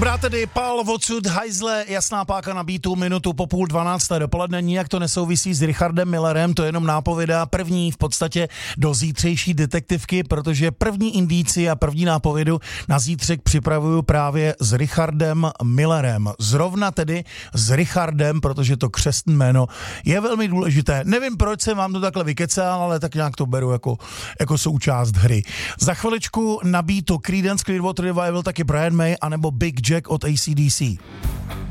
Dobrá tedy, Pál odsud, hajzle, jasná páka na beatu, minutu po 11:30 dopoledne, nijak to nesouvisí s Richardem Millerem, to je jenom nápověda, první v podstatě do zítřejší detektivky, protože první indici a první nápovědu na zítřek připravuju právě s Richardem Millerem. Zrovna tedy s Richardem, protože to křestné jméno je velmi důležité. Nevím, proč jsem vám to takhle vykecal, ale tak nějak to beru jako součást hry. Za chviličku na beatu Creedence Clearwater Revival, taky Brian May, anebo Big Jack od AC/DC.